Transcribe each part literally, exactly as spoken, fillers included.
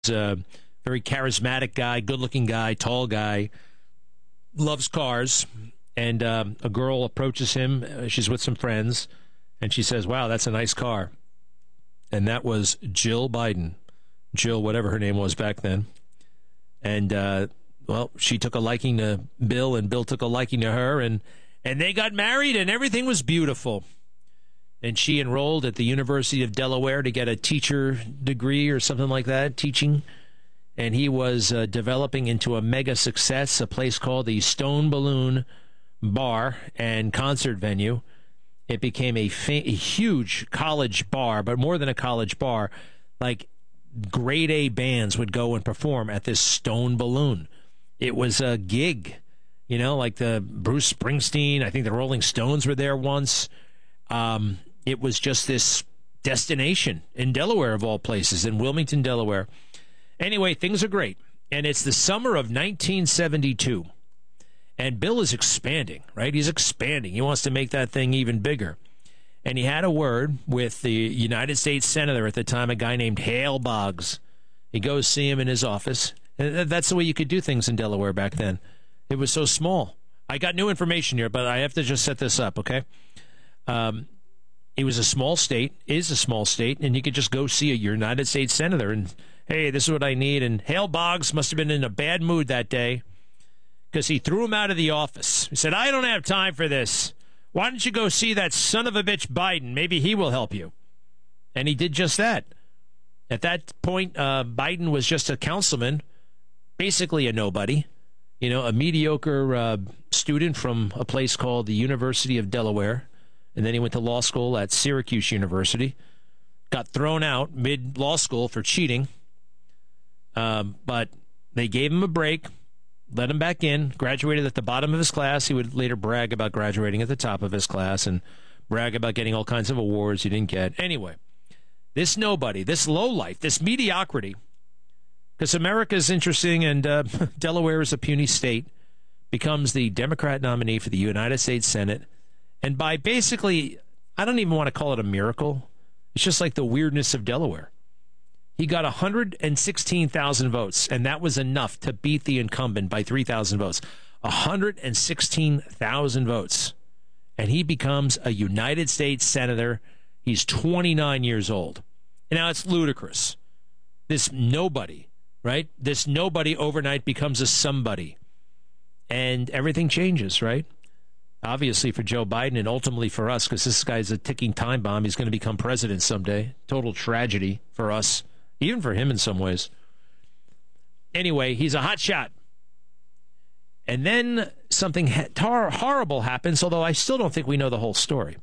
a very charismatic guy, good-looking guy, tall guy, loves cars, and um, a girl approaches him. Uh, she's with some friends, and she says, wow, that's a nice car. And that was Jill Biden. Jill, whatever her name was back then. And, uh, well, she took a liking to Bill, and Bill took a liking to her, and, and they got married, and everything was beautiful. And she enrolled at the University of Delaware to get a teacher degree or something like that, teaching. And he was uh, developing into a mega success, a place called the Stone Balloon Bar and Concert Venue. It became a, fa- a huge college bar, but more than a college bar. Like grade A bands would go and perform at this Stone Balloon. It was a gig, you know, like the Bruce Springsteen. I think the Rolling Stones were there once. Um, it was just this destination in Delaware, of all places, in Wilmington, Delaware. Anyway, things are great. And it's the summer of nineteen seventy-two. And Bill is expanding, right? He's expanding. He wants to make that thing even bigger. And he had a word with the United States Senator at the time, a guy named Hale Boggs. He goes see him in his office. And that's the way you could do things in Delaware back then. It was so small. I got new information here, but I have to just set this up, okay? Um, it was a small state, is a small state, and you could just go see a United States Senator and, hey, this is what I need. And Hale Boggs must have been in a bad mood that day because he threw him out of the office. He said, I don't have time for this. Why don't you go see that son of a bitch Biden? Maybe he will help you. And he did just that. At that point, uh, Biden was just a councilman, basically a nobody, you know, a mediocre uh, student from a place called the University of Delaware. And then he went to law school at Syracuse University. Got thrown out mid-law school for cheating. Um, but they gave him a break, let him back in, graduated at the bottom of his class. He would later brag about graduating at the top of his class and brag about getting all kinds of awards he didn't get. Anyway, this nobody, this lowlife, this mediocrity, because America is interesting and uh, Delaware is a puny state, becomes the Democrat nominee for the United States Senate. And by basically, I don't even want to call it a miracle. It's just like the weirdness of Delaware. He got one hundred sixteen thousand votes, and that was enough to beat the incumbent by three thousand votes. one hundred sixteen thousand votes. And he becomes a United States Senator. He's twenty-nine years old. And now it's ludicrous. This nobody, right? This nobody overnight becomes a somebody. And everything changes, right? Obviously for Joe Biden and ultimately for us, because this guy's a ticking time bomb. He's going to become president someday. Total tragedy for us, even for him in some ways. Anyway, he's a hot shot. And then something tar- horrible happens, although I still don't think we know the whole story.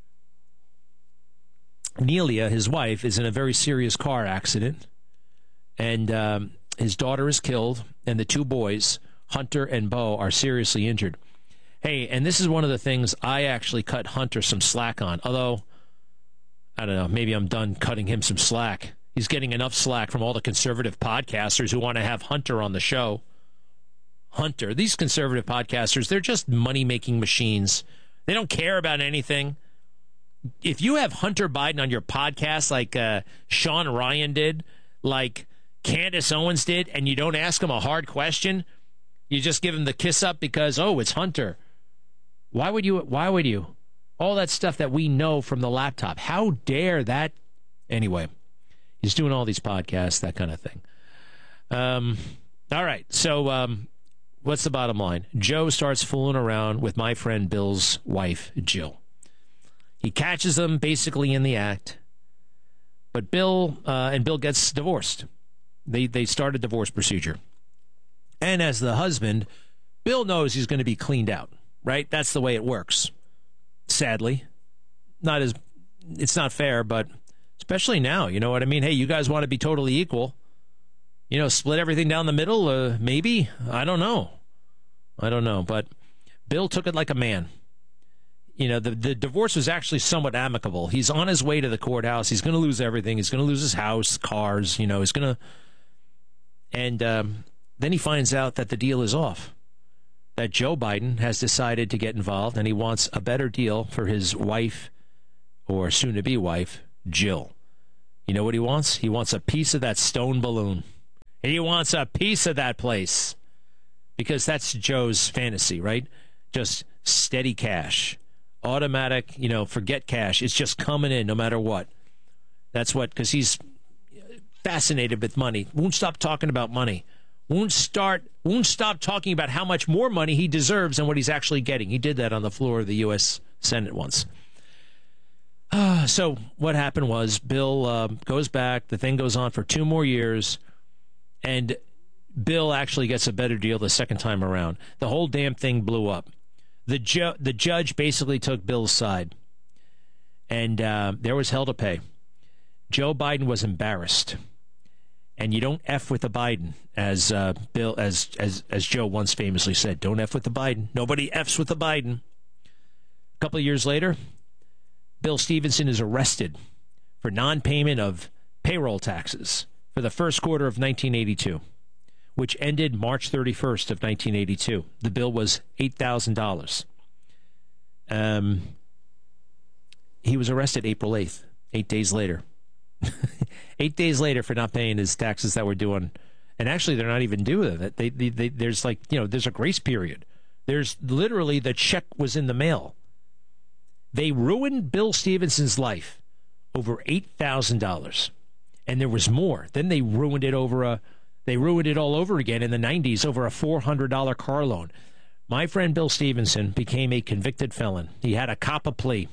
Nelia, his wife, is in a very serious car accident, and um, his daughter is killed, and the two boys, Hunter and Bo, are seriously injured. Hey, and this is one of the things I actually cut Hunter some slack on, although, I don't know, maybe I'm done cutting him some slack. He's getting enough slack from all the conservative podcasters who want to have Hunter on the show. Hunter, these conservative podcasters, they're just money-making machines. They don't care about anything. If you have Hunter Biden on your podcast like uh, Sean Ryan did, like Candace Owens did, and you don't ask him a hard question, you just give him the kiss up because, oh, it's Hunter. Why would you? Why would you? All that stuff that we know from the laptop. How dare that? Anyway, he's doing all these podcasts, that kind of thing. Um, all right. So um, what's the bottom line? Joe starts fooling around with my friend Bill's wife, Jill. He catches them basically in the act. But Bill uh, and Bill gets divorced. They they start a divorce procedure. And as the husband, Bill knows he's going to be cleaned out, right? That's the way it works. Sadly, not as it's not fair, but especially now, you know what I mean? Hey, you guys want to be totally equal. You know, split everything down the middle, uh, maybe? I don't know. I don't know, but Bill took it like a man. You know, the, the divorce was actually somewhat amicable. He's on his way to the courthouse. He's going to lose everything. He's going to lose his house, cars, you know, he's going to... And um, then he finds out that the deal is off, that Joe Biden has decided to get involved, and he wants a better deal for his wife, or soon-to-be wife, Jill. You know what he wants? He wants a piece of that stone balloon. He wants a piece of that place because that's Joe's fantasy, right? Just steady cash, automatic, you know, forget cash. It's just coming in no matter what. That's what, because he's fascinated with money. Won't stop talking about money. Won't start. Won't stop talking about how much more money he deserves than what he's actually getting. He did that on the floor of the U S Senate once. Uh, so what happened was Bill uh, goes back. The thing goes on for two more years, and Bill actually gets a better deal the second time around. The whole damn thing blew up. The ju- the judge basically took Bill's side, and uh, there was hell to pay. Joe Biden was embarrassed. And you don't F with the Biden, as uh, Bill, as as as Joe once famously said. Don't F with the Biden. Nobody F's with the Biden. A couple of years later, Bill Stevenson is arrested for non-payment of payroll taxes for the first quarter of nineteen eighty-two, which ended March thirty-first of nineteen eighty-two. The bill was eight thousand dollars. Um, he was arrested April eighth, eight days later. Eight days later for not paying his taxes that were due on, and actually they're not even due with it. They, they, they, there's like, you know, there's a grace period. There's literally the check was in the mail. They ruined Bill Stevenson's life over eight thousand dollars, and there was more. Then they ruined it over a, they ruined it all over again in the nineties over a four hundred dollars car loan. My friend Bill Stevenson became a convicted felon. He had a cop a plea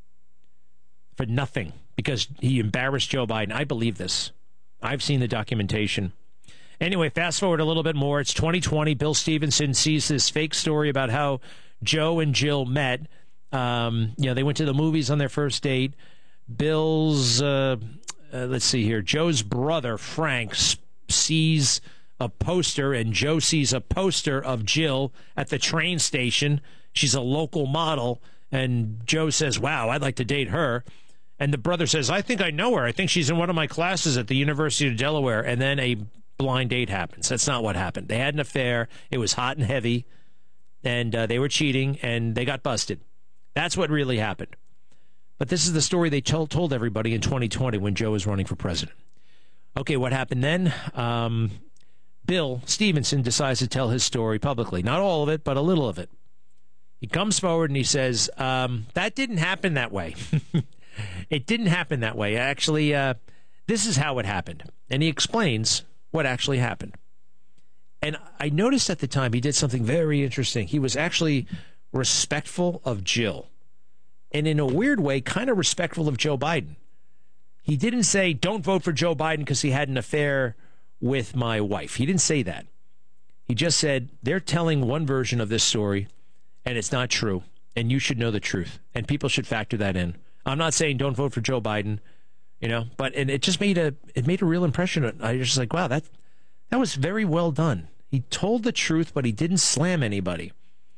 for nothing, because he embarrassed Joe Biden. I believe this. I've seen the documentation. Anyway, fast forward a little bit more. It's twenty twenty. Bill Stevenson sees this fake story about how Joe and Jill met. Um, you know, they went to the movies on their first date. Bill's, uh, uh, let's see here, Joe's brother, Frank, s- sees a poster, and Joe sees a poster of Jill at the train station. She's a local model, and Joe says, wow, I'd like to date her. And the brother says, I think I know her. I think she's in one of my classes at the University of Delaware. And then a blind date happens. That's not what happened. They had an affair. It was hot and heavy. And uh, they were cheating, and they got busted. That's what really happened. But this is the story they told, told everybody in twenty twenty when Joe was running for president. Okay, what happened then? Um, Bill Stevenson decides to tell his story publicly. Not all of it, but a little of it. He comes forward and he says, um, that didn't happen that way. It didn't happen that way. Actually, uh, this is how it happened. And he explains what actually happened. And I noticed at the time he did something very interesting. He was actually respectful of Jill. And in a weird way, kind of respectful of Joe Biden. He didn't say, don't vote for Joe Biden because he had an affair with my wife. He didn't say that. He just said, they're telling one version of this story, and it's not true. And you should know the truth. And people should factor that in. I'm not saying don't vote for Joe Biden, you know, but and it just made a it made a real impression. I was just like, wow, that that was very well done. He told the truth, but he didn't slam anybody.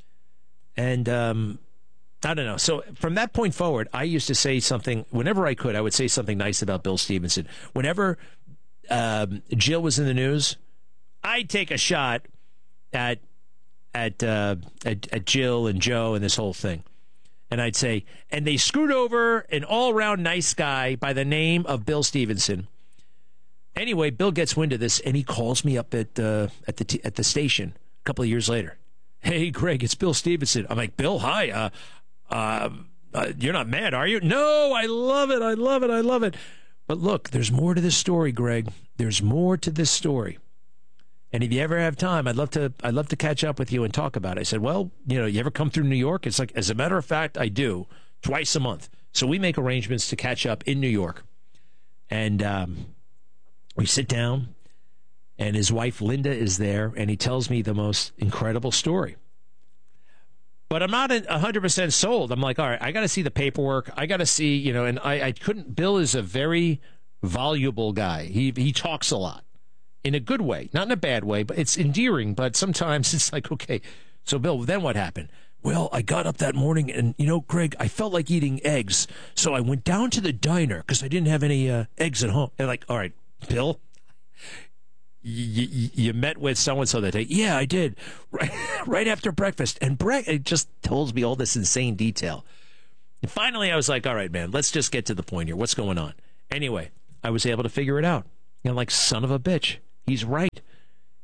And um, I don't know. So from that point forward, I used to say something whenever I could. I would say something nice about Bill Stevenson. Whenever um, Jill was in the news, I'd take a shot at at, uh, at at Jill and Joe and this whole thing. And I'd say, and they screwed over an all-around nice guy by the name of Bill Stevenson. Anyway, Bill gets wind of this, and he calls me up at uh, at the t- at the station a couple of years later. Hey, Greg, it's Bill Stevenson. I'm like, Bill, hi. Uh, uh, uh, you're not mad, are you? No, I love it. I love it. I love it. But look, there's more to this story, Greg. There's more to this story. And if you ever have time, I'd love to I'd love to catch up with you and talk about it. I said, well, you know, you ever come through New York? It's like, as a matter of fact, I do twice a month. So we make arrangements to catch up in New York. And um, we sit down, and his wife, Linda, is there, and he tells me the most incredible story. But I'm not one hundred percent sold. I'm like, all right, I got to see the paperwork. I got to see, you know, and I, I couldn't. Bill is a very voluble guy. He He talks a lot. In a good way, not in a bad way, but it's endearing. But sometimes it's like, okay, so Bill, then what happened? Well, I got up that morning and, you know, Greg, I felt like eating eggs. So I went down to the diner because I didn't have any uh, eggs at home. And like, all right, Bill, you, you, you met with so-and-so that day. Yeah, I did. Right, right after breakfast. And Brett, it just tells me all this insane detail. And finally, I was like, all right, man, let's just get to the point here. What's going on? Anyway, I was able to figure it out. You know, like, son of a bitch. He's right.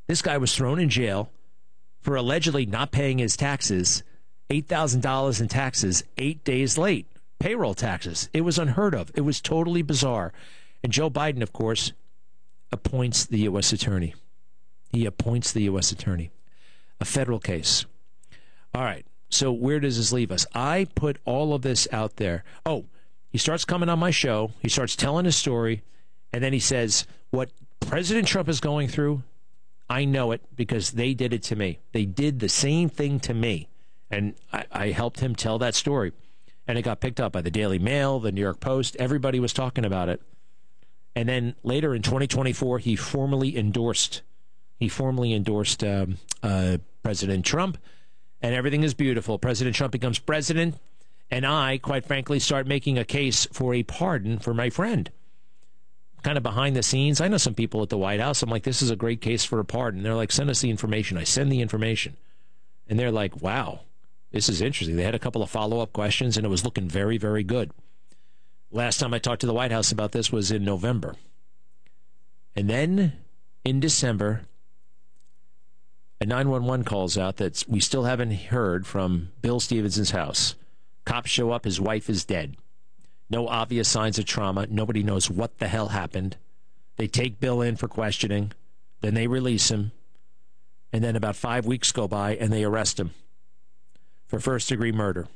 This guy was thrown in jail for allegedly not paying his taxes, eight thousand dollars in taxes, eight days late. Payroll taxes. It was unheard of. It was totally bizarre. And Joe Biden, of course, appoints the U S attorney. He appoints the U S attorney. A federal case. All right. So where does this leave us? I put all of this out there. Oh, he starts coming on my show. He starts telling his story. And then he says, what President Trump is going through, I know it because they did it to me. They did the same thing to me. And I, I helped him tell that story. And it got picked up by the Daily Mail, the New York Post. Everybody was talking about it. And then later in twenty twenty-four, he formally endorsed he formally endorsed um, uh, President Trump. And everything is beautiful. President Trump becomes president. And I, quite frankly, start making a case for a pardon for my friend. Kind of behind the scenes. I know some people at the White House. I'm like, this is a great case for a pardon. They're like, send us the information. I send the information. And they're like, wow. This is interesting. They had a couple of follow-up questions, and it was looking very, very good. Last time I talked to the White House about this was in November. And then in December, a nine one one calls out that we still haven't heard from Bill Stevenson's house. Cops show up. His wife is dead. No obvious signs of trauma. Nobody knows what the hell happened. They take Bill in for questioning. Then they release him. And then about five weeks go by, and they arrest him for first-degree murder.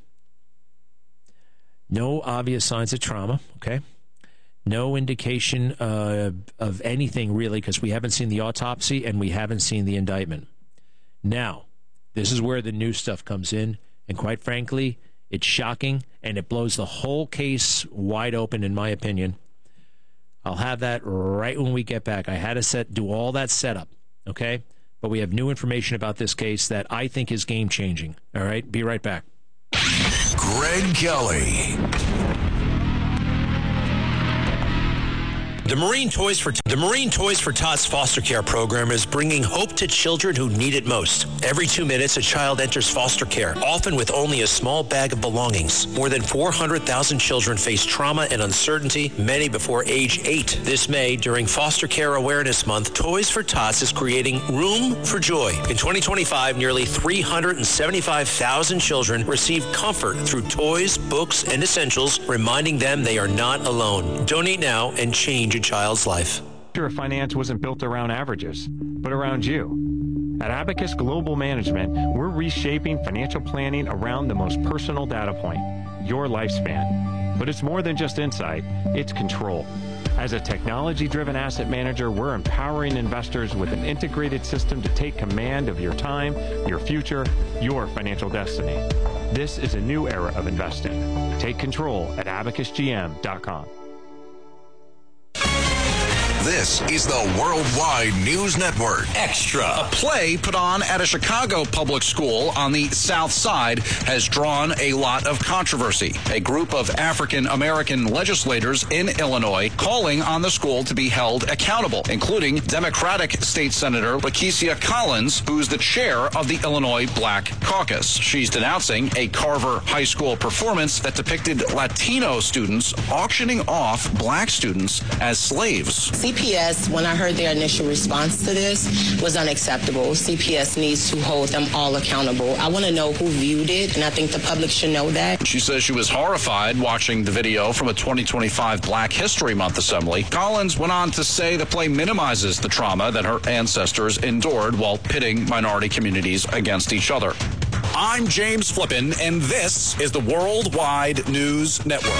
No obvious signs of trauma, okay? No indication uh, of anything, really, because we haven't seen the autopsy and we haven't seen the indictment. Now, this is where the new stuff comes in, and quite frankly, it's shocking, and it blows the whole case wide open, in my opinion. I'll have that right when we get back. I had to set do all that setup, okay? But we have new information about this case that I think is game-changing. All right? Be right back. Greg Kelly. The Marine Toys for the Marine Toys for Tots foster care program is bringing hope to children who need it most. Every two minutes, a child enters foster care, often with only a small bag of belongings. More than four hundred thousand children face trauma and uncertainty, many before age eight. This May, during Foster Care Awareness Month, Toys for Tots is creating Room for Joy. In twenty twenty-five, nearly three hundred seventy-five thousand children received comfort through toys, books, and essentials, reminding them they are not alone. Donate now and change a child's life. Your finance wasn't built around averages, but around you. At Abacus Global Management, we're reshaping financial planning around the most personal data point, your lifespan. But it's more than just insight, it's control. As a technology-driven asset manager, we're empowering investors with an integrated system to take command of your time, your future, your financial destiny. This is a new era of investing. Take control at abacus g m dot com. This is the Worldwide News Network. Extra. A play put on at a Chicago public school on the South Side has drawn a lot of controversy. A group of African-American legislators in Illinois calling on the school to be held accountable, including Democratic State Senator Lakeisha Collins, who's the chair of the Illinois Black Caucus. She's denouncing a Carver High School performance that depicted Latino students auctioning off black students as slaves. C P S, when I heard their initial response to this, was unacceptable. C P S needs to hold them all accountable. I want to know who viewed it, and I think the public should know that. She says she was horrified watching the video from a twenty twenty-five Black History Month assembly. Collins went on to say the play minimizes the trauma that her ancestors endured while pitting minority communities against each other. I'm James Flippin, and this is the Worldwide News Network.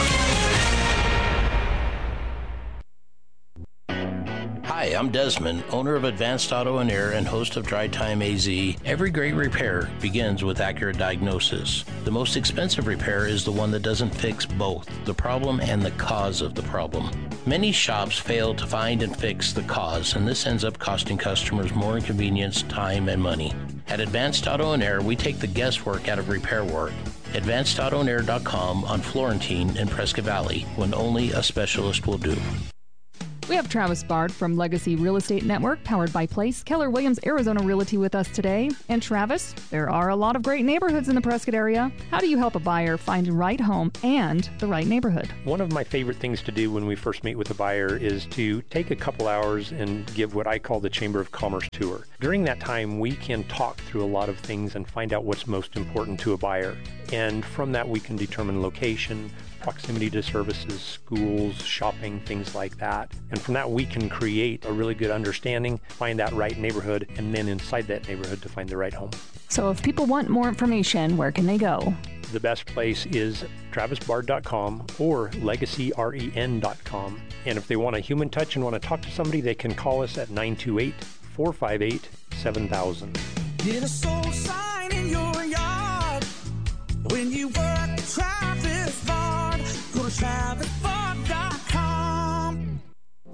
Hi, I'm Desmond, owner of Advanced Auto and Air and host of Dry Time A Z. Every great repair begins with accurate diagnosis. The most expensive repair is the one that doesn't fix both the problem and the cause of the problem. Many shops fail to find and fix the cause, and this ends up costing customers more inconvenience, time, and money. At Advanced Auto and Air, we take the guesswork out of repair work. advanced auto and air dot com on Florentine in Prescott Valley, when only a specialist will do. We have Travis Bard from Legacy Real Estate Network, powered by Place, Keller Williams Arizona Realty with us today. And Travis, there are a lot of great neighborhoods in the Prescott area. How do you help a buyer find the right home and the right neighborhood? One of my favorite things to do when we first meet with a buyer is to take a couple hours and give what I call the Chamber of Commerce tour. During that time, we can talk through a lot of things and find out what's most important to a buyer. And from that, we can determine location, proximity to services, schools, shopping, things like that. And from that, we can create a really good understanding, find that right neighborhood, and then inside that neighborhood to find the right home. So if people want more information, where can they go? The best place is travis bard dot com or legacy ren dot com. And if they want a human touch and want to talk to somebody, they can call us at nine two eight, four five eight, seven thousand. Get a soul sign in your yard when you work at Travis Bard. Go to travis bard dot com.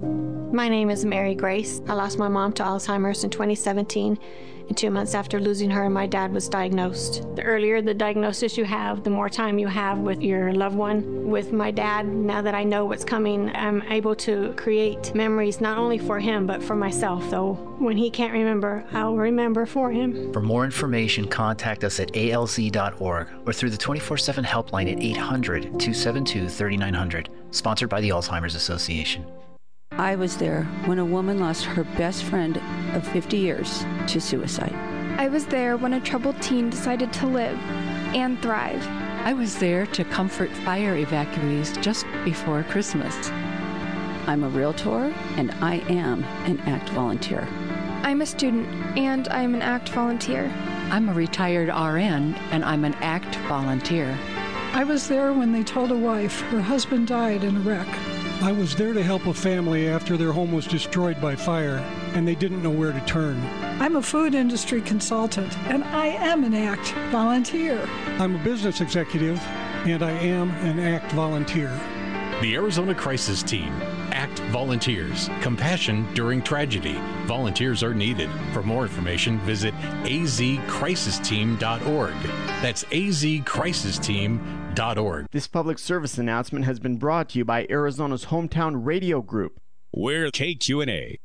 My name is Mary Grace. I lost my mom to Alzheimer's in twenty seventeen. And two months after losing her, my dad was diagnosed. The earlier the diagnosis you have, the more time you have with your loved one. With my dad, now that I know what's coming, I'm able to create memories not only for him, but for myself. So when he can't remember, I'll remember for him. For more information, contact us at A L Z dot org or through the twenty-four seven helpline at eight hundred, two seven two, three nine zero zero, sponsored by the Alzheimer's Association. I was there when a woman lost her best friend of fifty years to suicide. I was there when a troubled teen decided to live and thrive. I was there to comfort fire evacuees just before Christmas. I'm a realtor, and I am an ACT volunteer. I'm a student, and I'm an ACT volunteer. I'm a retired R N, and I'm an ACT volunteer. I was there when they told a wife her husband died in a wreck. I was there to help a family after their home was destroyed by fire, and they didn't know where to turn. I'm a food industry consultant, and I am an ACT volunteer. I'm a business executive, and I am an ACT volunteer. The Arizona Crisis Team. ACT Volunteers. Compassion during tragedy. Volunteers are needed. For more information, visit a z crisis team dot org. That's a z crisis team dot org. This public service announcement has been brought to you by Arizona's Hometown Radio Group. We're K Q and A.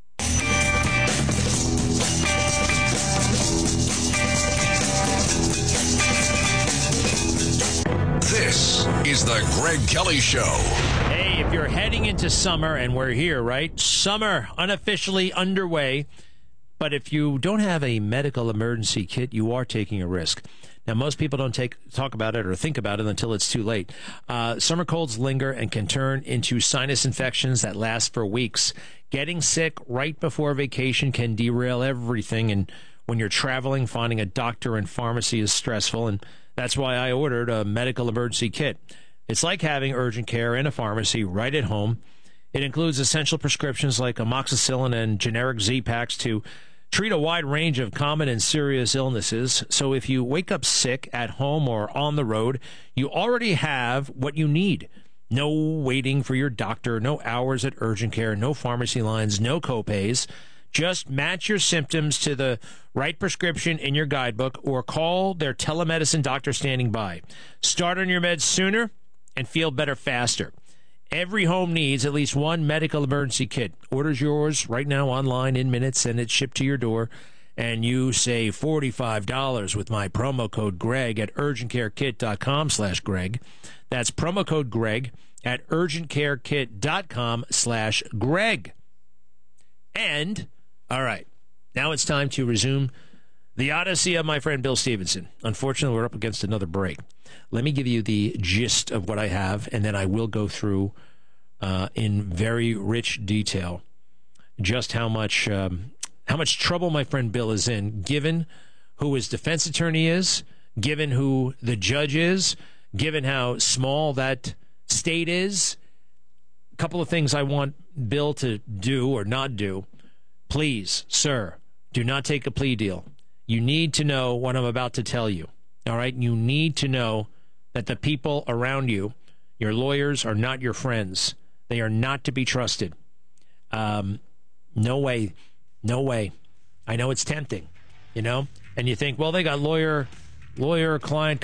This is the Greg Kelly Show. Hey, if you're heading into summer, and we're here, right? Summer unofficially underway. But if you don't have a medical emergency kit, you are taking a risk. Now, most people don't take talk about it or think about it until it's too late. Uh, summer colds linger and can turn into sinus infections that last for weeks. Getting sick right before vacation can derail everything. And when you're traveling, finding a doctor and pharmacy is stressful. And that's why I ordered a medical emergency kit. It's like having urgent care in a pharmacy right at home. It includes essential prescriptions like amoxicillin and generic Z-Paks to treat a wide range of common and serious illnesses. So if you wake up sick at home or on the road, you already have what you need. No waiting for your doctor, no hours at urgent care, no pharmacy lines, no copays. Just match your symptoms to the right prescription in your guidebook or call their telemedicine doctor standing by. Start on your meds sooner and feel better faster. Every home needs at least one medical emergency kit. Orders yours right now online in minutes, and it's shipped to your door. And you save forty-five dollars with my promo code Greg at urgent care kit dot com slash Greg. That's promo code Greg at urgent care kit dot com slash Greg. And, all right, now it's time to resume the odyssey of my friend Bill Stevenson. Unfortunately, we're up against another break. Let me give you the gist of what I have, and then I will go through uh, in very rich detail just how much um, how much trouble my friend Bill is in, given who his defense attorney is, given who the judge is, given how small that state is. A couple of things I want Bill to do or not do. Please, sir, do not take a plea deal. You need to know what I'm about to tell you. All right? You need to know that the people around you, your lawyers, are not your friends. They are not to be trusted. Um, no way. No way. I know it's tempting, you know? And you think, well, they got lawyer, lawyer-client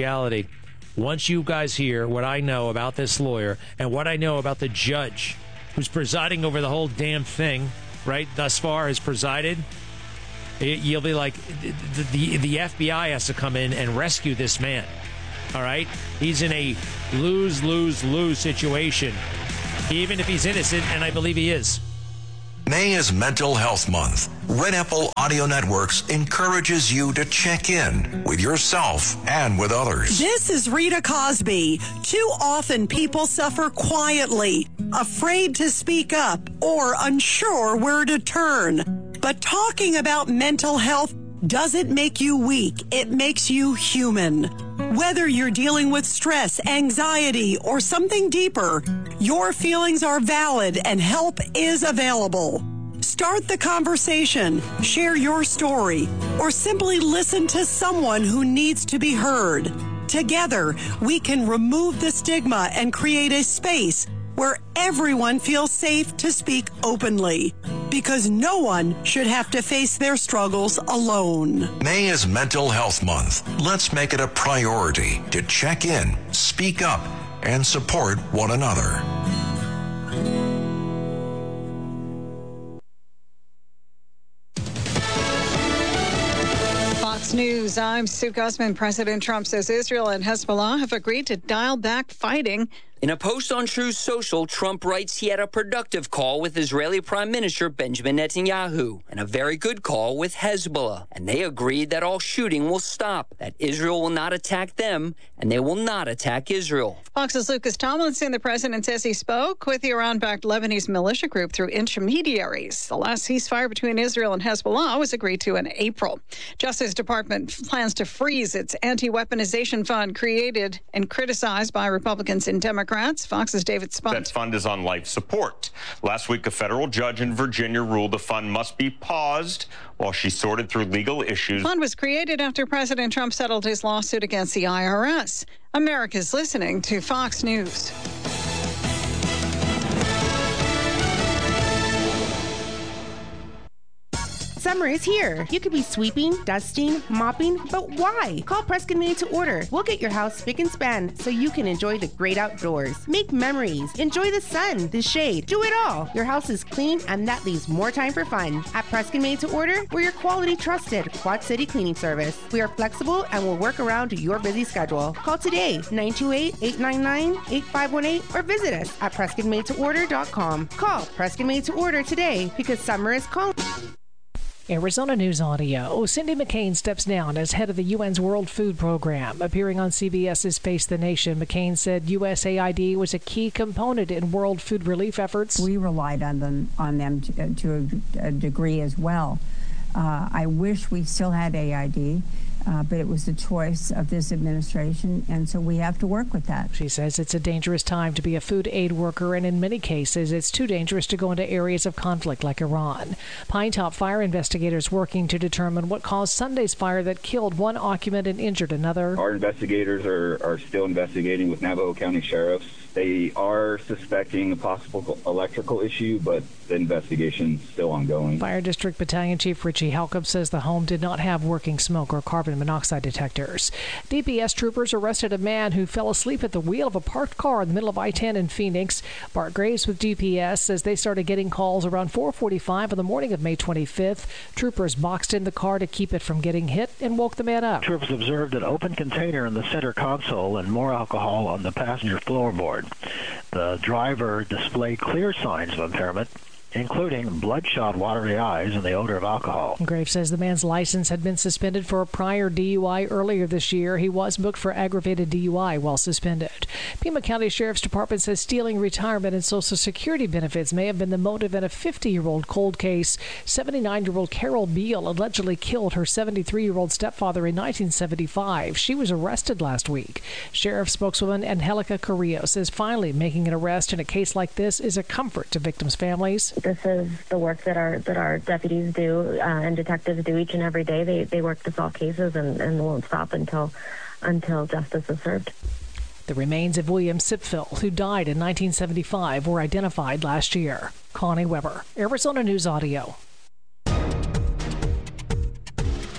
confidentiality. Once you guys hear what I know about this lawyer and what I know about the judge who's presiding over the whole damn thing, right, thus far has presided, it, you'll be like, the, the, the F B I has to come in and rescue this man. All right? He's in a lose, lose, lose situation, even if he's innocent, and I believe he is. May is Mental Health Month. Red Apple Audio Networks encourages you to check in with yourself and with others. This is Rita Cosby. Too often people suffer quietly, afraid to speak up or unsure where to turn. But talking about mental health doesn't make you weak. It makes you human. Whether you're dealing with stress, anxiety, or something deeper, your feelings are valid and help is available. Start the conversation, share your story, or simply listen to someone who needs to be heard. Together, we can remove the stigma and create a space where everyone feels safe to speak openly, because no one should have to face their struggles alone. May is Mental Health Month. Let's make it a priority to check in, speak up, and support one another. Fox News, I'm Sue Guzman. President Trump says Israel and Hezbollah have agreed to dial back fighting. In a post on Truth Social, Trump writes he had a productive call with Israeli Prime Minister Benjamin Netanyahu and a very good call with Hezbollah. And they agreed that all shooting will stop, that Israel will not attack them, and they will not attack Israel. Fox's Lucas Tomlinson, the president says he spoke with the Iran-backed Lebanese militia group through intermediaries. The last ceasefire between Israel and Hezbollah was agreed to in April. Justice Department plans to freeze its anti-weaponization fund created and criticized by Republicans and Democrats. Fox's David Spunt. That fund is on life support. Last week, a federal judge in Virginia ruled the fund must be paused while she sorted through legal issues. The fund was created after President Trump settled his lawsuit against the I R S. America's listening to Fox News. Summer is here. You could be sweeping, dusting, mopping, but why? Call Prescott Made to Order. We'll get your house spick and span so you can enjoy the great outdoors. Make memories. Enjoy the sun, the shade. Do it all. Your house is clean and that leaves more time for fun. At Prescott Made to Order, we're your quality trusted Quad City cleaning service. We are flexible and will work around your busy schedule. Call today, nine two eight, eight nine nine, eight five one eight or visit us at prescott made to order dot com. Call Prescott Made to Order today because summer is calling. Arizona News Audio. Cindy McCain steps down as head of the U N's World Food Program. Appearing on CBS's Face the Nation, McCain said U S A I D was a key component in world food relief efforts. We relied on them, on them to, to a, a degree as well. Uh, I wish we still had A I D. Uh, but it was the choice of this administration, and so we have to work with that. She says it's a dangerous time to be a food aid worker, and in many cases, it's too dangerous to go into areas of conflict like Iran. Pine Top fire investigators working to determine what caused Sunday's fire that killed one occupant and injured another. Our investigators are, are still investigating with Navajo County Sheriffs. They are suspecting a possible electrical issue, but the investigation's still ongoing. Fire District Battalion Chief Richie Halkup says the home did not have working smoke or carbon monoxide detectors. D P S troopers arrested a man who fell asleep at the wheel of a parked car in the middle of I ten in Phoenix. Bart Graves with D P S says they started getting calls around four forty-five on the morning of May twenty-fifth. Troopers boxed in the car to keep it from getting hit and woke the man up. Troopers observed an open container in the center console and more alcohol on the passenger floorboard. The driver displayed clear signs of impairment, including bloodshot, watery eyes and the odor of alcohol. Graves says the man's license had been suspended for a prior D U I earlier this year. He was booked for aggravated D U I while suspended. Pima County Sheriff's Department says stealing retirement and Social Security benefits may have been the motive in a fifty-year-old cold case. seventy-nine-year-old Carol Beal allegedly killed her seventy-three-year-old stepfather in nineteen seventy-five. She was arrested last week. Sheriff spokeswoman Angelica Carrillo says finally making an arrest in a case like this is a comfort to victims' families. This is the work that our that our deputies do uh, and detectives do each and every day. They they work to solve cases and, and won't stop until until justice is served. The remains of William Sipfill, who died in nineteen seventy-five, were identified last year. Connie Weber, Arizona News Audio.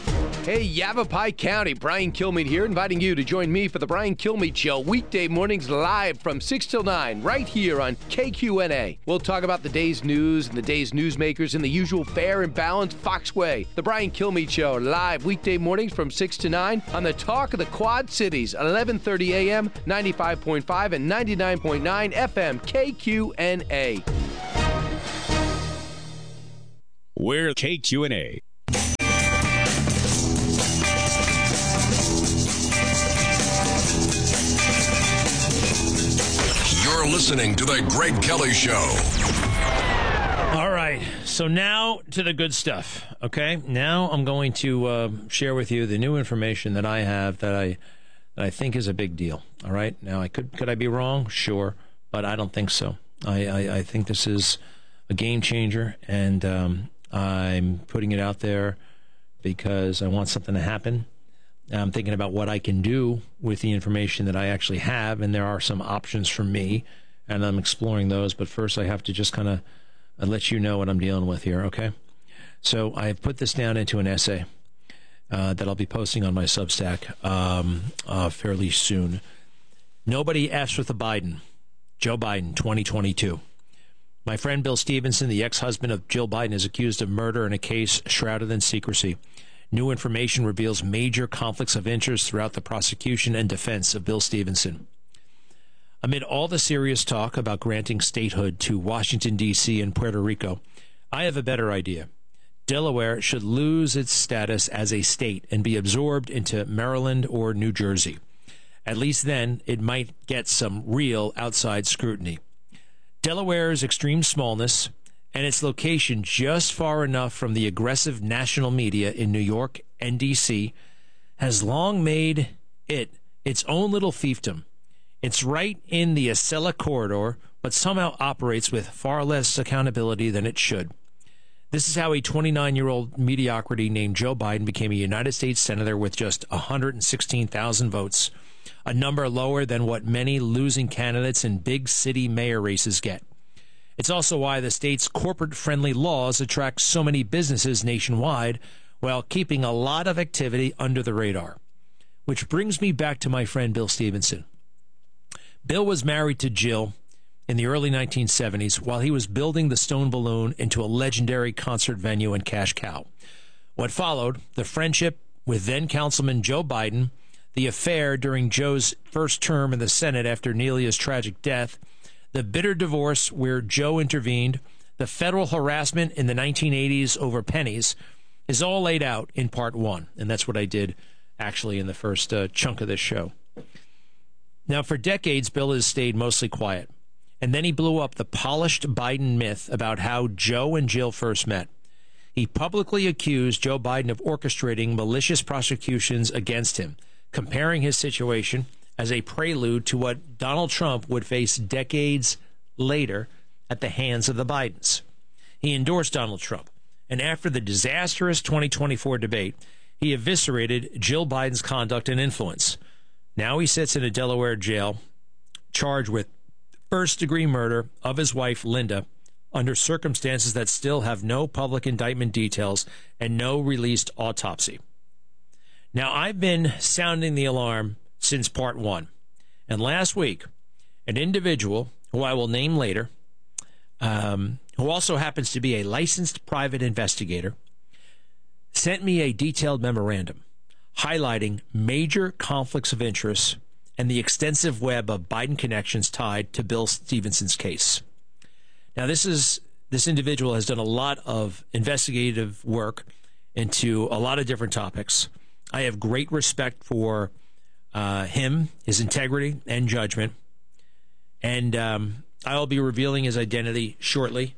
Hey, Yavapai County, Brian Kilmeade here, inviting you to join me for the Brian Kilmeade Show, weekday mornings live from six till nine, right here on K Q N A. We'll talk about the day's news and the day's newsmakers in the usual fair and balanced Fox way. The Brian Kilmeade Show, live weekday mornings from six to nine on the Talk of the Quad Cities, eleven thirty a.m., ninety-five point five and ninety-nine point nine F M, K Q N A. We're K Q N A. You're listening to The Greg Kelly Show. All right, so now to the good stuff, okay? Now I'm going to uh, share with you the new information that I have that I that I think is a big deal, all right? Now, I could could I be wrong? Sure, but I don't think so. I, I, I think this is a game changer, and um, I'm putting it out there because I want something to happen. I'm thinking about what I can do with the information that I actually have, and there are some options for me, and I'm exploring those. But first, I have to just kind of let you know what I'm dealing with here, okay? So I've put this down into an essay uh, that I'll be posting on my Substack um, uh, fairly soon. Nobody F's with the Biden. Joe Biden, twenty twenty-two. My friend Bill Stevenson, the ex-husband of Jill Biden, is accused of murder in a case shrouded in secrecy. New information reveals major conflicts of interest throughout the prosecution and defense of Bill Stevenson. Amid all the serious talk about granting statehood to Washington, D C and Puerto Rico, I have a better idea. Delaware should lose its status as a state and be absorbed into Maryland or New Jersey. At least then, it might get some real outside scrutiny. Delaware's extreme smallness and its location just far enough from the aggressive national media in New York and D C has long made it its own little fiefdom. It's right in the Acela corridor, but somehow operates with far less accountability than it should. This is how a twenty-nine-year-old mediocrity named Joe Biden became a United States senator with just one hundred sixteen thousand votes, a number lower than what many losing candidates in big city mayor races get. It's also why the state's corporate-friendly laws attract so many businesses nationwide while keeping a lot of activity under the radar. Which brings me back to my friend Bill Stevenson. Bill was married to Jill in the early nineteen seventies while he was building the Stone Balloon into a legendary concert venue in Cash Cow. What followed, the friendship with then-Councilman Joe Biden, the affair during Joe's first term in the Senate after Nelia's tragic death, the bitter divorce where Joe intervened, the federal harassment in the nineteen eighties over pennies, is all laid out in part one. And that's what I did, actually, in the first uh, chunk of this show. Now, for decades, Bill has stayed mostly quiet. And then he blew up the polished Biden myth about how Joe and Jill first met. He publicly accused Joe Biden of orchestrating malicious prosecutions against him, comparing his situation as a prelude to what Donald Trump would face decades later at the hands of the Bidens. He endorsed Donald Trump, and after the disastrous twenty twenty-four debate, he eviscerated Jill Biden's conduct and influence. Now he sits in a Delaware jail, charged with first-degree murder of his wife, Linda, under circumstances that still have no public indictment details and no released autopsy. Now, I've been sounding the alarm since part one. And last week, an individual, who I will name later, um, who also happens to be a licensed private investigator, sent me a detailed memorandum highlighting major conflicts of interest and the extensive web of Biden connections tied to Bill Stevenson's case. Now, this is this individual has done a lot of investigative work into a lot of different topics. I have great respect for uh, him, his integrity, and judgment. And um, I'll be revealing his identity shortly.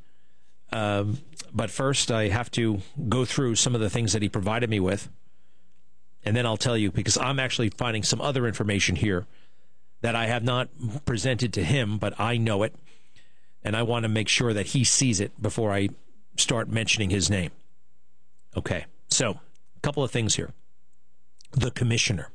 Um, but first, I have to go through some of the things that he provided me with. And then I'll tell you, because I'm actually finding some other information here that I have not presented to him, but I know it. And I want to make sure that he sees it before I start mentioning his name. Okay, so a couple of things here. The commissioner.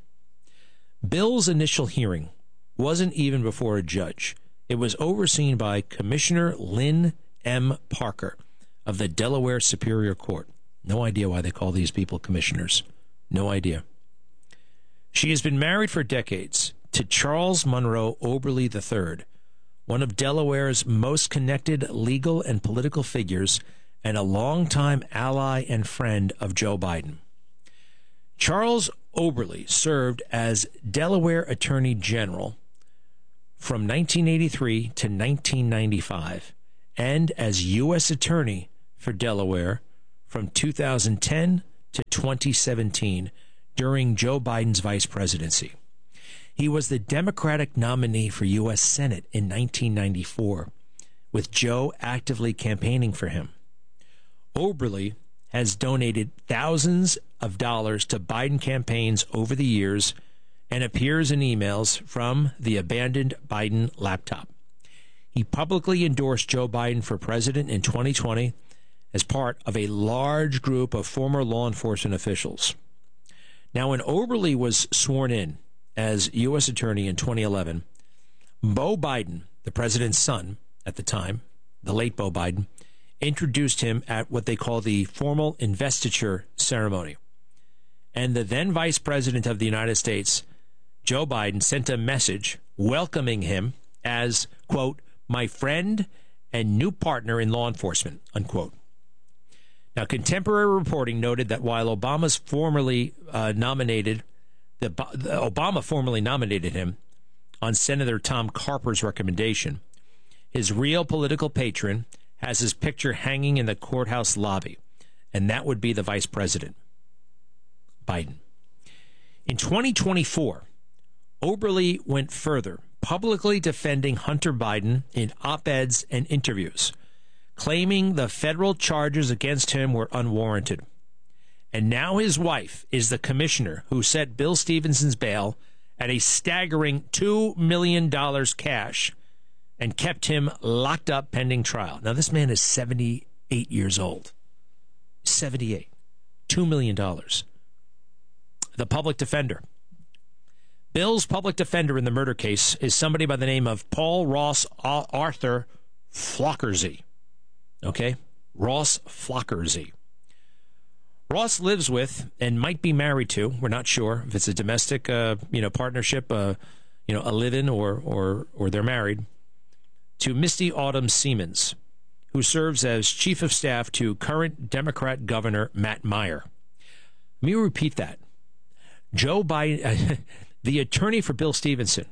Bill's initial hearing wasn't even before a judge. It was overseen by Commissioner Lynn M. Parker of the Delaware Superior Court. No idea why they call these people commissioners. No idea. She has been married for decades to Charles Monroe Oberle the third, one of Delaware's most connected legal and political figures and a longtime ally and friend of Joe Biden. Charles Oberle served as Delaware Attorney General from nineteen eighty-three to nineteen ninety-five and as U S Attorney for Delaware from two thousand ten to twenty seventeen during Joe Biden's vice presidency. He was the Democratic nominee for U S Senate in nineteen ninety-four, with Joe actively campaigning for him. Oberle has donated thousands of dollars to Biden campaigns over the years and appears in emails from the abandoned Biden laptop. He publicly endorsed Joe Biden for president in twenty twenty as part of a large group of former law enforcement officials. Now, when Oberle was sworn in as U S Attorney in twenty eleven, Beau Biden, the president's son at the time, the late Beau Biden, introduced him at what they call the formal investiture ceremony. And the then Vice President of the United States, Joe Biden, sent a message welcoming him as, quote, my friend and new partner in law enforcement, unquote. Now, contemporary reporting noted that while Obama's formerly uh, nominated, the, the Obama formally nominated him on Senator Tom Carper's recommendation, his real political patron has his picture hanging in the courthouse lobby, and that would be the vice president, Biden. In twenty twenty-four, Oberle went further, publicly defending Hunter Biden in op-eds and interviews, claiming the federal charges against him were unwarranted. And now his wife is the commissioner who set Bill Stevenson's bail at a staggering two million dollars cash and kept him locked up pending trial. Now, this man is seventy-eight years old. seventy-eight. two million dollars. The public defender. Bill's public defender in the murder case is somebody by the name of Paul Ross Arthur Flockersy. Okay? Ross Flockersy. Ross lives with and might be married to, we're not sure if it's a domestic uh, you know, partnership, uh, you know, a live-in or, or, or they're married, to Misty Autumn Siemens, who serves as chief of staff to current Democrat Governor Matt Meyer. Let me repeat that. Joe Biden, the attorney for Bill Stevenson,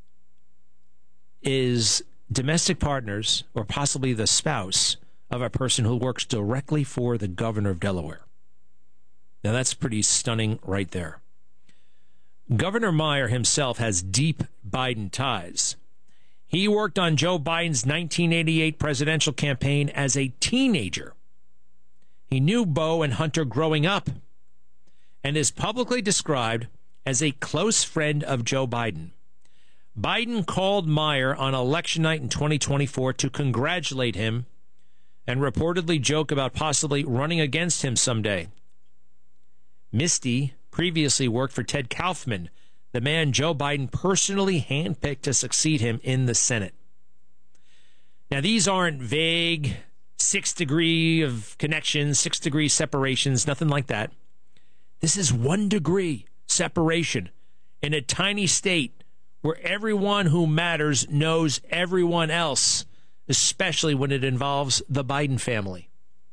is domestic partners or possibly the spouse of a person who works directly for the governor of Delaware. Now, that's pretty stunning right there. Governor Meyer himself has deep Biden ties. He worked on Joe Biden's nineteen eighty-eight presidential campaign as a teenager. He knew Beau and Hunter growing up and is publicly described as a close friend of Joe Biden. Biden called Meyer on election night in twenty twenty-four to congratulate him and reportedly joke about possibly running against him someday. Misty previously worked for Ted Kaufman, the man Joe Biden personally handpicked to succeed him in the Senate. Now, these aren't vague six degree of connections, six degree separations, nothing like that. This is one degree separation in a tiny state where everyone who matters knows everyone else, especially when it involves the Biden family.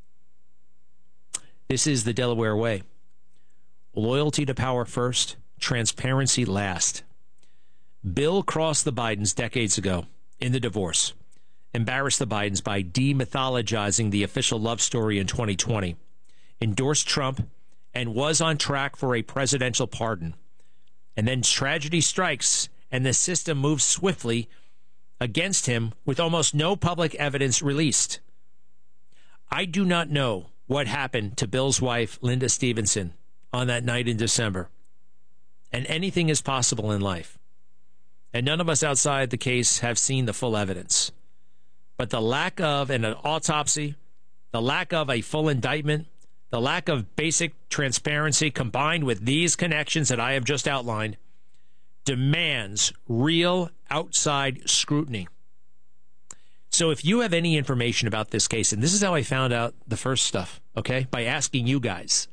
This is the Delaware way. Loyalty to power first, transparency last. Bill crossed the Bidens decades ago in the divorce, embarrassed the Bidens by demythologizing the official love story in twenty twenty, endorsed Trump, and was on track for a presidential pardon. And then tragedy strikes, and the system moves swiftly against him with almost no public evidence released. I do not know what happened to Bill's wife, Linda Stevenson, on that night in December. And anything is possible in life. And none of us outside the case have seen the full evidence. But the lack of an autopsy, the lack of a full indictment, the lack of basic transparency combined with these connections that I have just outlined demands real outside scrutiny. So if you have any information about this case, and this is how I found out the first stuff, okay, by asking you guys,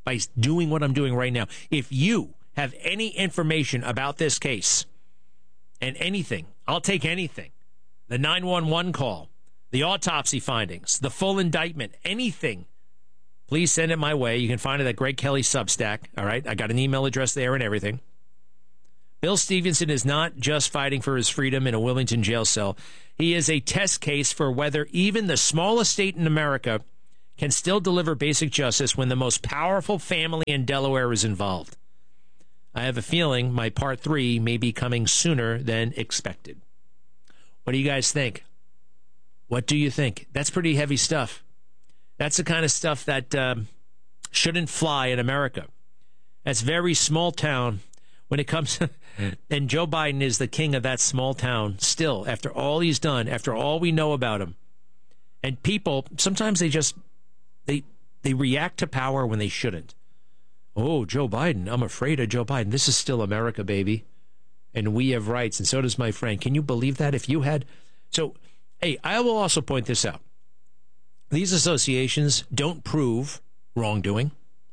by doing what I'm doing right now. If you have any information about this case and anything, I'll take anything. The nine one one call, the autopsy findings, the full indictment, anything, please send it my way. You can find it at Greg Kelly Substack. All right, I got an email address there and everything. Bill Stevenson is not just fighting for his freedom in a Wilmington jail cell. He is a test case for whether even the smallest state in America can still deliver basic justice when the most powerful family in Delaware is involved. I have a feeling my part three may be coming sooner than expected. What do you guys think? What do you think? That's pretty heavy stuff. That's the kind of stuff that um, shouldn't fly in America. That's very small town when it comes to, and Joe Biden is the king of that small town still, after all he's done, after all we know about him. And people, sometimes they just, they they react to power when they shouldn't. Oh, Joe Biden, I'm afraid of Joe Biden. This is still America, baby. And we have rights, and so does my friend. Can you believe that? If you had... So, hey, I will also point this out. These associations don't prove wrongdoing,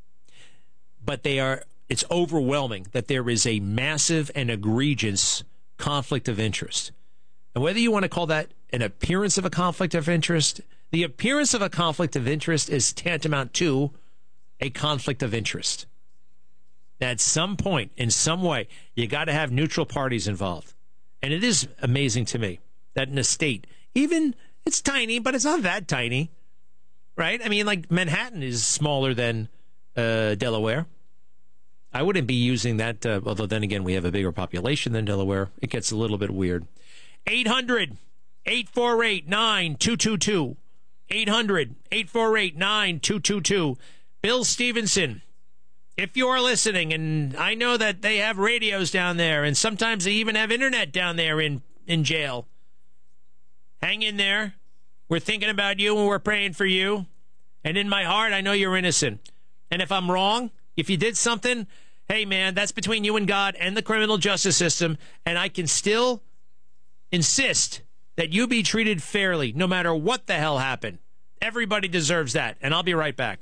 but they are... It's overwhelming that there is a massive and egregious conflict of interest. And whether you want to call that an appearance of a conflict of interest, the appearance of a conflict of interest is tantamount to a conflict of interest. At some point, in some way, you got to have neutral parties involved. And it is amazing to me that in a state, even, it's tiny, but it's not that tiny, right? I mean, like, Manhattan is smaller than uh, Delaware. I wouldn't be using that, uh, although then again, we have a bigger population than Delaware. It gets a little bit weird. eight hundred, eight four eight, nine two two two. eight hundred, eight four eight, nine two two two. Bill Stevenson, if you're listening, and I know that they have radios down there, and sometimes they even have internet down there in, in jail. Hang in there. We're thinking about you and we're praying for you. And in my heart, I know you're innocent. And if I'm wrong, if you did something, hey, man, that's between you and God and the criminal justice system, and I can still insist that you be treated fairly no matter what the hell happened. Everybody deserves that, and I'll be right back.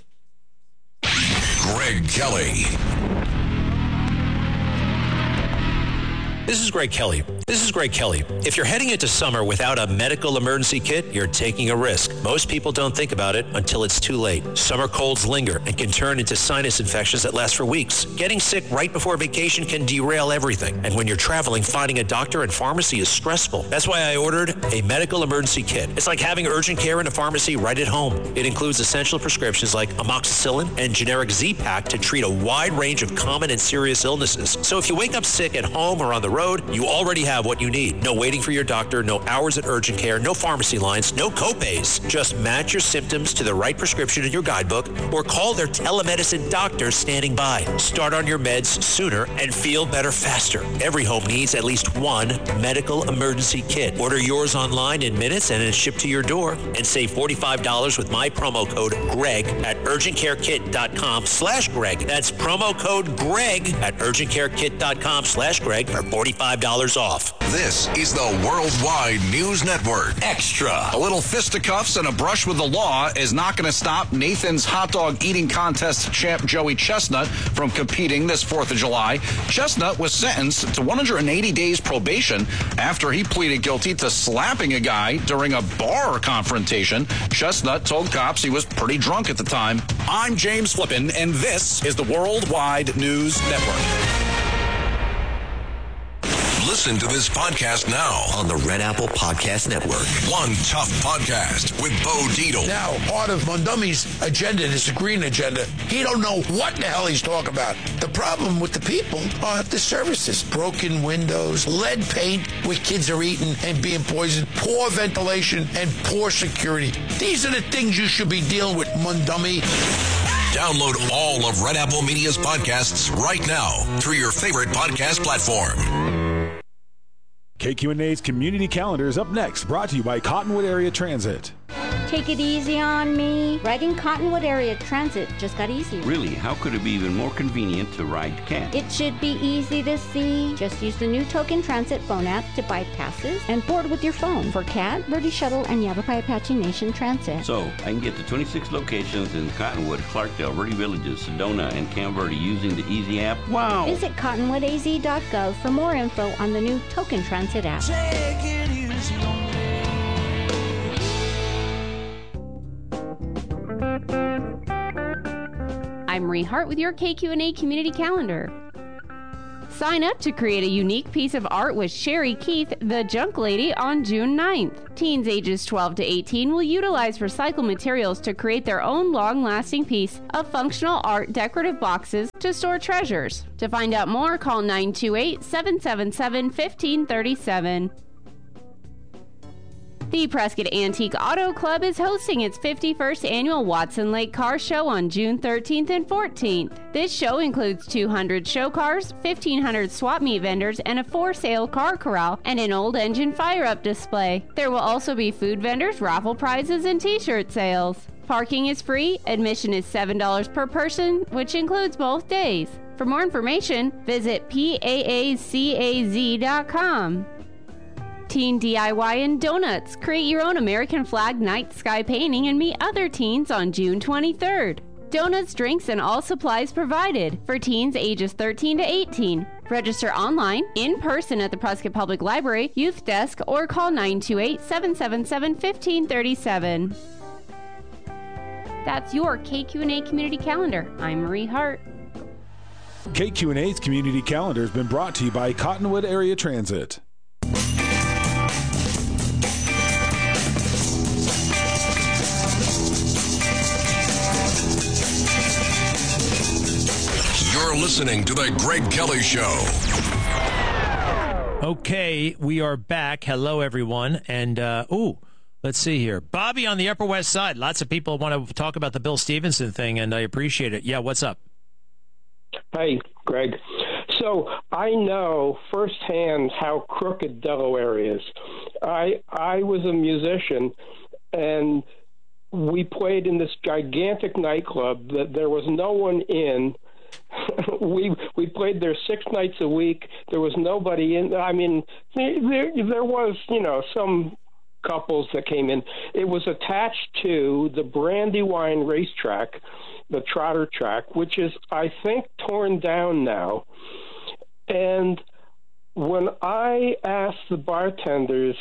Greg Kelly. This is Greg Kelly. This is Greg Kelly. If you're heading into summer without a medical emergency kit, you're taking a risk. Most people don't think about it until it's too late. Summer colds linger and can turn into sinus infections that last for weeks. Getting sick right before vacation can derail everything. And when you're traveling, finding a doctor and pharmacy is stressful. That's why I ordered a medical emergency kit. It's like having urgent care in a pharmacy right at home. It includes essential prescriptions like amoxicillin and generic Z-Pak to treat a wide range of common and serious illnesses. So if you wake up sick at home or on the road, you already have what you need. No waiting for your doctor, no hours at urgent care, no pharmacy lines, no copays. Just match your symptoms to the right prescription in your guidebook or call their telemedicine doctor standing by. Start on your meds sooner and feel better faster. Every home needs at least one medical emergency kit. Order yours online in minutes and it's shipped to your door. And save forty-five dollars with my promo code GREG at urgentcarekit.com slash Greg. That's promo code GREG at urgentcarekit.com slash Greg for forty-five dollars off. This is the Worldwide News Network. Extra. A little fisticuffs and a brush with the law is not going to stop Nathan's hot dog eating contest champ Joey Chestnut from competing this fourth of July. Chestnut was sentenced to one hundred eighty days probation after he pleaded guilty to slapping a guy during a bar confrontation. Chestnut told cops he was pretty drunk at the time. I'm James Flippin, and this is the Worldwide News Network. Listen to this podcast now on the Red Apple Podcast Network. One Tough Podcast with Bo Dietl. Now, part of Mondomi's agenda, this green agenda, he don't know what the hell he's talking about. The problem with the people are the services. Broken windows, lead paint where kids are eating and being poisoned, poor ventilation, and poor security. These are the things you should be dealing with, Mondomi. Download all of Red Apple Media's podcasts right now through your favorite podcast platform. K Q N A's Community Calendar is up next, brought to you by Cottonwood Area Transit. Take it easy on me. Riding Cottonwood Area Transit just got easier. Really? How could it be even more convenient to ride CAT? It should be easy to see. Just use the new Token Transit phone app to buy passes and board with your phone for CAT, Verde Shuttle, and Yavapai Apache Nation Transit. So, I can get to twenty-six locations in Cottonwood, Clarkdale, Verde Villages, Sedona, and Camp Verde using the Easy app? Wow! Visit cottonwood a z dot gov for more info on the new Token Transit app. Take it easy on me. I'm Marie Hart with your K Q N A Community Calendar. Sign up to create a unique piece of art with Sherry Keith, the Junk Lady, on June ninth. Teens ages twelve to eighteen will utilize recycled materials to create their own long-lasting piece of functional art decorative boxes to store treasures. To find out more, call nine two eight, seven seven seven, one five three seven. The Prescott Antique Auto Club is hosting its fifty-first annual Watson Lake Car Show on June thirteenth and fourteenth. This show includes two hundred show cars, fifteen hundred swap meet vendors, and a for-sale car corral and an old engine fire-up display. There will also be food vendors, raffle prizes, and t-shirt sales. Parking is free. Admission is seven dollars per person, which includes both days. For more information, visit P A A C A Z dot com. Teen D I Y and Donuts. Create your own American flag night sky painting and meet other teens on June twenty-third. Donuts, drinks, and all supplies provided for teens ages thirteen to eighteen. Register online, in person at the Prescott Public Library, Youth Desk, or call nine two eight, seven seven seven, one five three seven. That's your K Q N A Community Calendar. I'm Marie Hart. K Q N A's Community Calendar has been brought to you by Cottonwood Area Transit. You're listening to The Greg Kelly Show. Okay, we are back. Hello, everyone. And, uh, ooh, let's see here. Bobby on the Upper West Side. Lots of people want to talk about the Bill Stevenson thing, and I appreciate it. Yeah, what's up? Hey, Greg. So I know firsthand how crooked Delaware is. I I was a musician, and we played in this gigantic nightclub that there was no one in. we we played there six nights a week. There was nobody in. I mean, there there was, you know, some couples that came in. It was attached to the Brandywine racetrack, the Trotter track, which is, I think, torn down now. And when I asked the bartenders,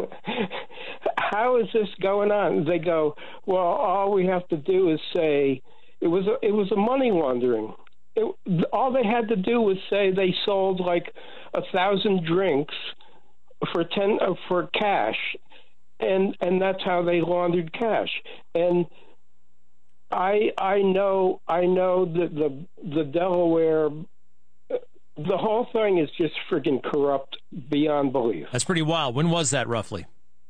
how is this going on? They go, well, all we have to do is say it was a, it was a money laundering. It, all they had to do was say they sold like a thousand drinks for ten uh, for cash, and and that's how they laundered cash. And I I know I know that the the Delaware, the whole thing is just friggin' corrupt beyond belief. That's pretty wild. When was that roughly?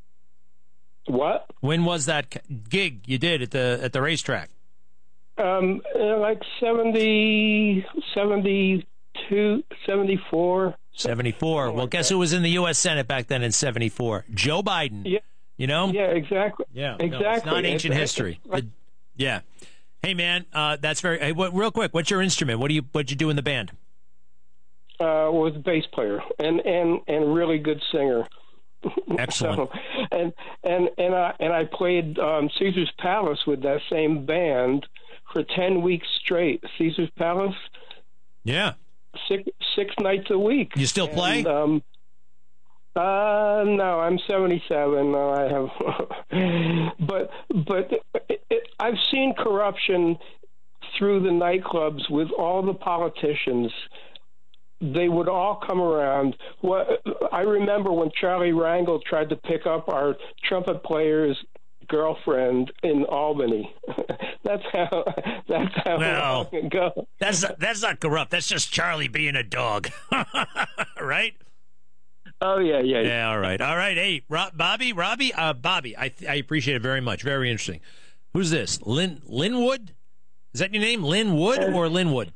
What? When was that gig you did at the at the racetrack? Um, like seventy, seventy-two, seventy-four. seventy-four. Well, guess who was in the U S Senate back then in seventy-four? Joe Biden. Yeah. You know? Yeah, exactly. Yeah, exactly. No, it's not ancient it's, history. It's like, the, yeah. Hey, man, uh, that's very. Hey, what, real quick, what's your instrument? What do you what you do in the band? Uh, was a bass player and and and really good singer. Excellent. so, and and and I and I played um, Caesar's Palace with that same band for ten weeks straight. Caesar's Palace. Yeah. Six six nights a week. You still play? And, um, uh, no, I'm seventy-seven. No, I have. but but it, it, I've seen corruption through the nightclubs with all the politicians. They would all come around. What I remember when Charlie Rangel tried to pick up our trumpet player's girlfriend in Albany. that's how. That's how well, long ago. That's not, that's not corrupt. That's just Charlie being a dog, right? Oh yeah, yeah. Yeah. All right. All right. Hey, Rob, Bobby, Robbie, uh, Bobby. I I appreciate it very much. Very interesting. Who's this? Lynn Linwood? Is that your name? Lynn Wood or Linwood?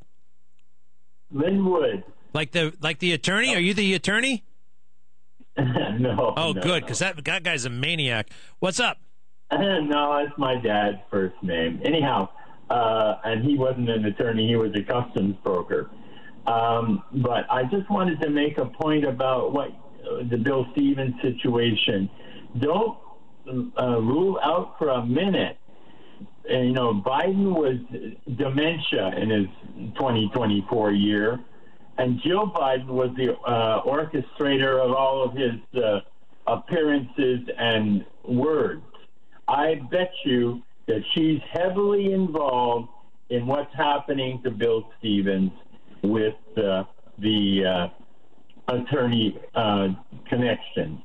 Linwood. Like the like the attorney? Are you the attorney? no. Oh, no, good, no. because that that guy's a maniac. What's up? No, it's my dad's first name. Anyhow, uh, and he wasn't an attorney. He was a customs broker. Um, but I just wanted to make a point about what uh, the Bill Stevens situation. Don't uh, rule out for a minute. Uh, you know, Biden was dementia in his twenty twenty-four year, and Jill Biden was the uh, orchestrator of all of his uh, appearances and words. I bet you that she's heavily involved in what's happening to Bill Stevens with uh, the uh, attorney uh, connections.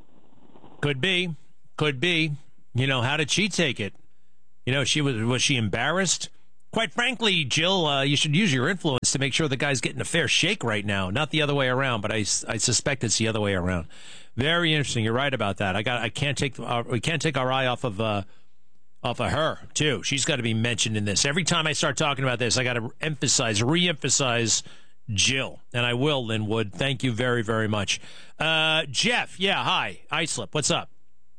Could be. Could be. You know, how did she take it? You know, she was was she embarrassed? Quite frankly, Jill, uh, you should use your influence to make sure the guy's getting a fair shake right now. Not the other way around, but I, I suspect it's the other way around. Very interesting. You're right about that. I got. I can't take. Uh, we can't take our eye off of uh, off of her too. She's got to be mentioned in this. Every time I start talking about this, I got to emphasize, re-emphasize Jill, and I will. Linwood, thank you very, very much. Uh, Jeff, yeah, hi, Islip, what's up?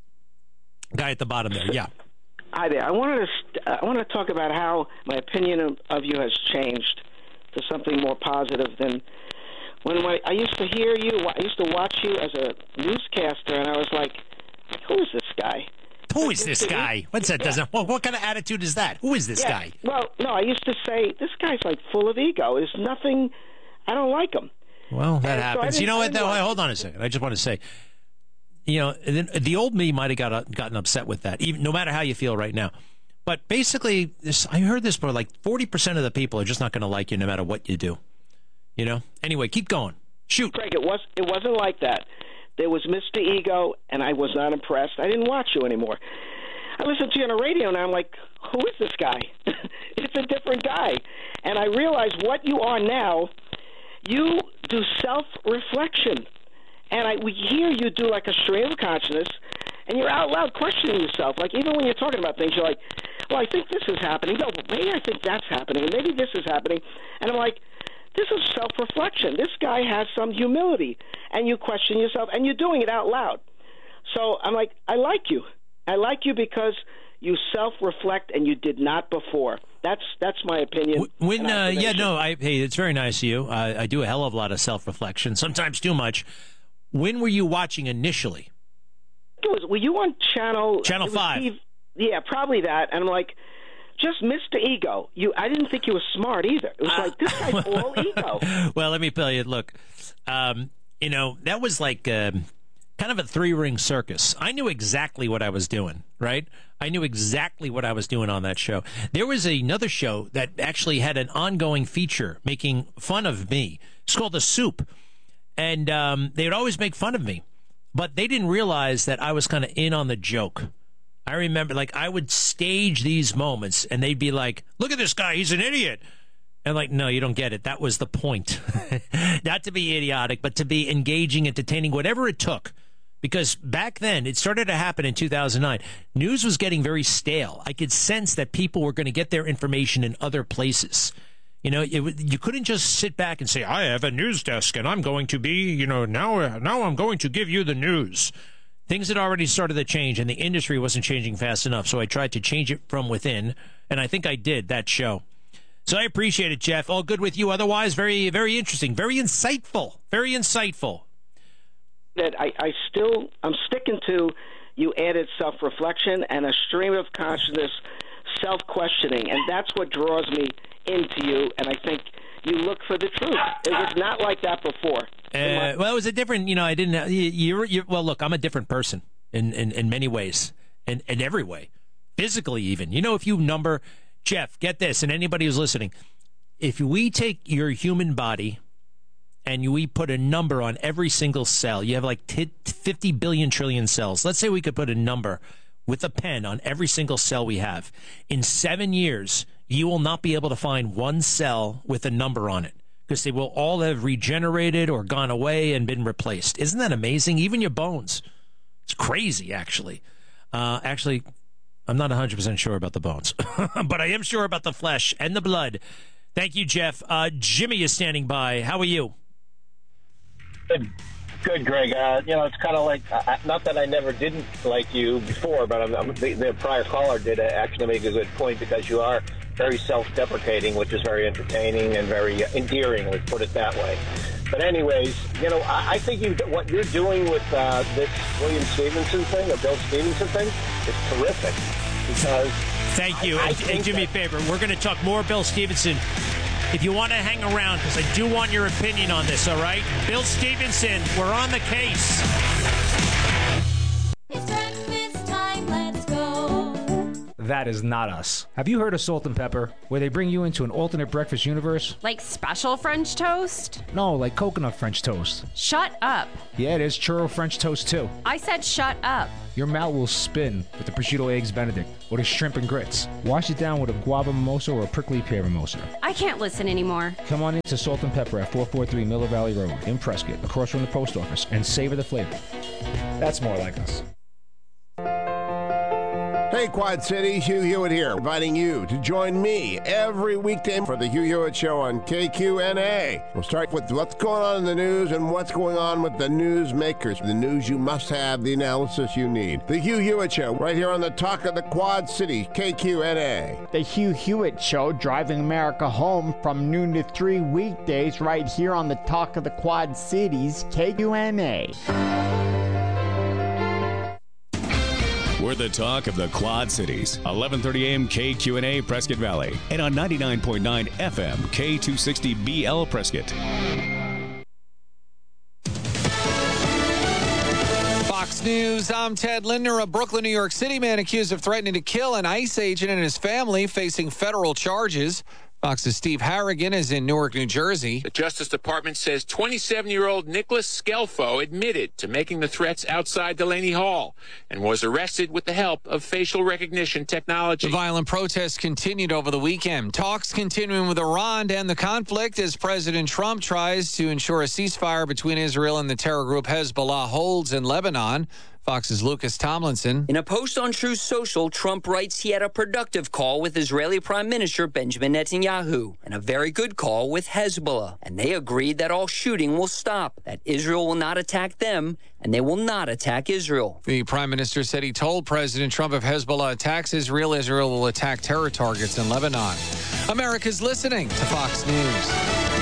Guy at the bottom there, yeah. Hi there. I wanted to st- I want to talk about how my opinion of, of you has changed to something more positive than when my, I used to hear you. I used to watch you as a newscaster, and I was like, "Who is this guy? Who is this guy? What's that? Yeah. Doesn't what, what kind of attitude is that? Who is this yeah. guy?" Well, no, I used to say this guy's like full of ego. There's nothing. I don't like him. Well, that And so I happens. You didn't- know what? I didn't Though, watch- hold on a second. I just want to say, you know, the, the old me might have got gotten upset with that, even no matter how you feel right now. But basically, this I heard this for like forty percent of the people are just not going to like you no matter what you do. You know. Anyway, keep going. Shoot, Craig. It was. It wasn't like that. There was Mister Ego, and I was not impressed. I didn't watch you anymore. I listened to you on the radio, and I'm like, who is this guy? It's a different guy. And I realized what you are now, you do self-reflection. And I, we hear you do like a stream of consciousness, and you're out loud questioning yourself. Like, even when you're talking about things, you're like, well, I think this is happening. No, but maybe I think that's happening, and maybe this is happening. And I'm like, this is self-reflection. This guy has some humility, and you question yourself, and you're doing it out loud. So I'm like, I like you. I like you because you self-reflect, and you did not before. That's that's my opinion. When and uh, yeah, observation. no, I hey, it's very nice of you. I, I do a hell of a lot of self-reflection, sometimes too much. When were you watching initially? It was, were you on channel Channel it was five. Steve, yeah, probably that. And I'm like, just Mister Ego. You, I didn't think you were smart either. It was like, this guy's all ego. Well, let me tell you. Look, um, you know that was like um, kind of a three-ring circus. I knew exactly what I was doing. Right? I knew exactly what I was doing on that show. There was another show that actually had an ongoing feature making fun of me. It's called The Soup. And um, they would always make fun of me, but they didn't realize that I was kind of in on the joke. I remember, like, I would stage these moments, and they'd be like, look at this guy, he's an idiot. And like, no, you don't get it. That was the point. Not to be idiotic, but to be engaging, entertaining, whatever it took. Because back then, it started to happen in two thousand nine. News was getting very stale. I could sense that people were going to get their information in other places. You know, it, you couldn't just sit back and say, I have a news desk and I'm going to be, you know, now, now I'm going to give you the news. Things had already started to change and the industry wasn't changing fast enough. So I tried to change it from within. And I think I did that show. So I appreciate it, Jeff. All good with you. Otherwise, very, very interesting. Very insightful. Very insightful. That I, I still, I'm sticking to you added self-reflection and a stream of consciousness, self-questioning. And that's what draws me into you, and I think you look for the truth. It was not like that before. Uh, well, it was a different, you know, I didn't, you, you're, you're, well, look, I'm a different person in, in, in many ways, in, in every way, physically even. You know, if you number, Jeff, get this, and anybody who's listening, if we take your human body and we put a number on every single cell, you have like fifty billion trillion cells. Let's say we could put a number with a pen on every single cell we have. In seven years, you will not be able to find one cell with a number on it because they will all have regenerated or gone away and been replaced. Isn't that amazing? Even your bones. It's crazy, actually. Uh, actually, I'm not one hundred percent sure about the bones, but I am sure about the flesh and the blood. Thank you, Jeff. Uh, Jimmy is standing by. How are you? Good. Good, Greg. Uh, you know, it's kind of like, uh, not that I never didn't like you before, but I'm, I'm, the, the prior caller did actually make a good point because you are very self-deprecating, which is very entertaining and very endearing, let's put it that way. But anyways, you know, I, I think you, what you're doing with uh, this William Stevenson thing, or Bill Stevenson thing, is terrific. Because Thank you. I, I and, and do me a favor. We're going to talk more Bill Stevenson. If you want to hang around, because I do want your opinion on this, all right? Bill Stevenson, we're on the case. It's breakfast time, let's go. That is not us. Have you heard of Salt and Pepper, where they bring you into an alternate breakfast universe? Like special French toast? No, like coconut French toast. Shut up. Yeah, it is churro French toast, too. I said shut up. Your mouth will spin with the prosciutto eggs Benedict or the shrimp and grits. Wash it down with a guava mimosa or a prickly pear mimosa. I can't listen anymore. Come on into Salt and Pepper at four forty-three Miller Valley Road in Prescott, across from the post office, and savor the flavor. That's more like us. Hey, Quad Cities, Hugh Hewitt here, inviting you to join me every weekday for the Hugh Hewitt Show on K Q N A. We'll start with what's going on in the news and what's going on with the news makers. The news you must have, the analysis you need. The Hugh Hewitt Show, right here on the Talk of the Quad Cities, K Q N A. The Hugh Hewitt Show, driving America home from noon to three weekdays, right here on the Talk of the Quad Cities, K Q N A. We're the talk of the Quad Cities. eleven thirty a.m. K Q N A Prescott Valley. And on ninety-nine point nine F M K two sixty B L Prescott. Fox News, I'm Ted Linder. A Brooklyn, New York City man accused of threatening to kill an ICE agent and his family facing federal charges. Fox's Steve Harrigan is in Newark, New Jersey. The Justice Department says twenty-seven-year-old Nicholas Scelfo admitted to making the threats outside Delaney Hall and was arrested with the help of facial recognition technology. The violent protests continued over the weekend. Talks continuing with Iran to end the conflict as President Trump tries to ensure a ceasefire between Israel and the terror group Hezbollah holds in Lebanon. Fox's Lucas Tomlinson. In a post on Truth Social, Trump writes he had a productive call with Israeli Prime Minister Benjamin Netanyahu and a very good call with Hezbollah. And they agreed that all shooting will stop, that Israel will not attack them, and they will not attack Israel. The Prime Minister said he told President Trump if Hezbollah attacks Israel, Israel will attack terror targets in Lebanon. America's listening to Fox News.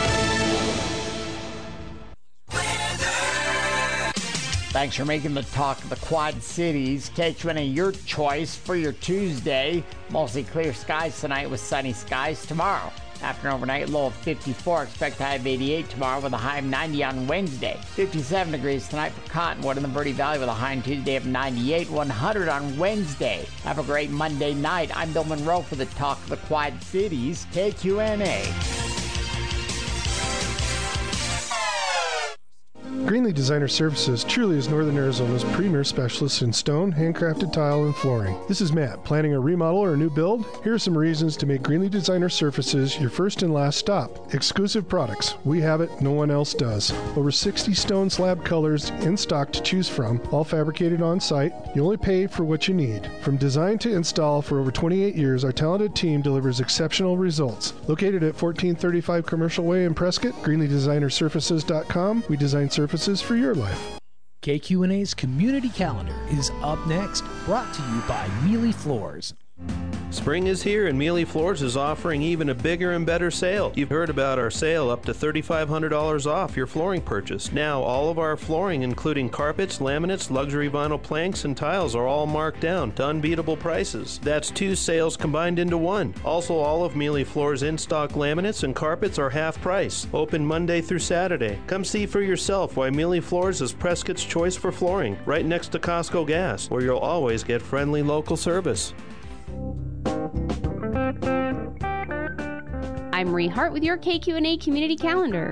Thanks for making the Talk of the Quad Cities. K Q N A, your choice for your Tuesday. Mostly clear skies tonight with sunny skies tomorrow. After an overnight low of fifty-four, expect a high of eighty-eight tomorrow with a high of ninety on Wednesday. fifty-seven degrees tonight for Cottonwood in the Verde Valley with a high on Tuesday of ninety-eight, one hundred on Wednesday. Have a great Monday night. I'm Bill Monroe for the Talk of the Quad Cities, K Q N A. Greenlee Designer Services truly is Northern Arizona's premier specialist in stone, handcrafted tile, and flooring. This is Matt. Planning a remodel or a new build? Here are some reasons to make Greenlee Designer Services your first and last stop. Exclusive products. We have it. No one else does. Over sixty stone slab colors in stock to choose from, all fabricated on site. You only pay for what you need. From design to install for over twenty-eight years, our talented team delivers exceptional results. Located at fourteen thirty-five Commercial Way in Prescott, Greenlee Designer Surfaces dot com. We design surfaces for your life. K Q N A's community calendar is up next, brought to you by Mealy Floors. Spring is here and Mealy Floors is offering even a bigger and better sale. You've heard about our sale up to three thousand five hundred dollars off your flooring purchase. Now all of our flooring, including carpets, laminates, luxury vinyl planks, and tiles are all marked down to unbeatable prices. That's two sales combined into one. Also, all of Mealy Floors in-stock laminates and carpets are half price. Open Monday through Saturday. Come see for yourself why Mealy Floors is Prescott's choice for flooring, right next to Costco Gas, where you'll always get friendly local service. I'm Ree Hart with your K Q N A Community Calendar.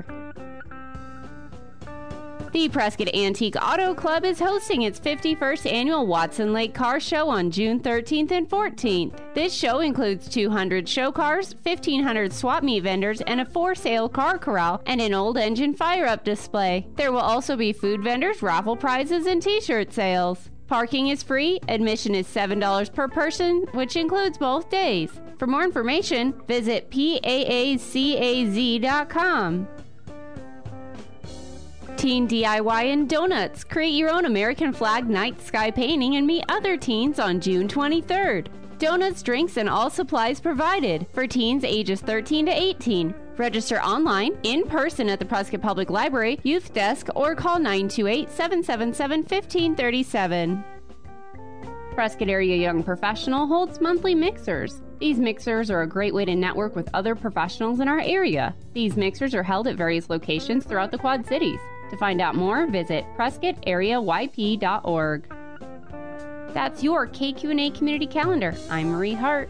The Prescott Antique Auto Club is hosting its fifty-first annual Watson Lake Car Show on June thirteenth and fourteenth. This show includes two hundred show cars, fifteen hundred swap meet vendors, and a for-sale car corral and an old engine fire-up display. There will also be food vendors, raffle prizes, and t-shirt sales. Parking is free. Admission is seven dollars per person, which includes both days. For more information, visit P A A C A Z dot com. Teen D I Y and Donuts. Create your own American flag night sky painting and meet other teens on June twenty-third. Donuts, drinks, and all supplies provided for teens ages thirteen to eighteen. Register online, in person at the Prescott Public Library, Youth Desk, or call nine two eight, seven seven seven, one five three seven. Prescott Area Young Professional holds monthly mixers. These mixers are a great way to network with other professionals in our area. These mixers are held at various locations throughout the Quad Cities. To find out more, visit prescott area y p dot org. That's your K Q and A Community Calendar. I'm Marie Hart.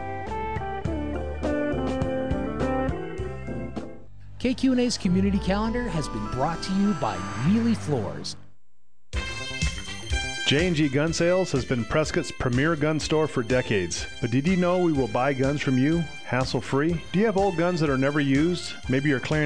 K Q and A's Community Calendar has been brought to you by Mealy Floors. J and G Gun Sales has been Prescott's premier gun store for decades. But did you know we will buy guns from you, hassle-free? Do you have old guns that are never used? Maybe you're clearing